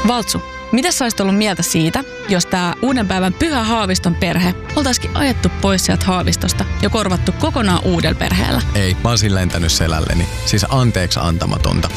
Valtsu, mitä sä olisit ollut mieltä siitä, jos tää uuden päivän Pyhä Haaviston perhe oltaisikin ajettu pois sieltä Haavistosta ja korvattu kokonaan uudella perheellä? Ei, mä olisin lentänyt selälleni. Siis anteeksi antamatonta.